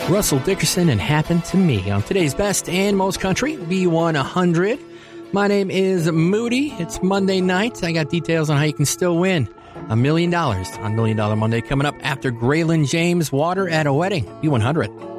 Russell Dickerson and Happened to Me on today's Best and Most Country, B100. My name is Moody. It's Monday night. I got details on how you can still win $1 million on Million Dollar Monday coming up after Graylin James, Water at a Wedding, B100.